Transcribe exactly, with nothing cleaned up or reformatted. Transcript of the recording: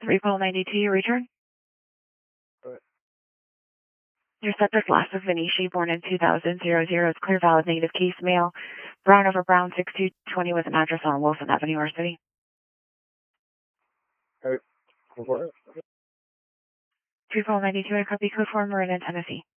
April ninety-two, your return? Right. Your subject last of Venishi, born in two thousand, zero zero, is clear, valid, native case, male, brown over brown, six two twenty, with an address on Wilson Avenue, our city. Right. Report. April ninety-two, I copy code for Marin in Tennessee.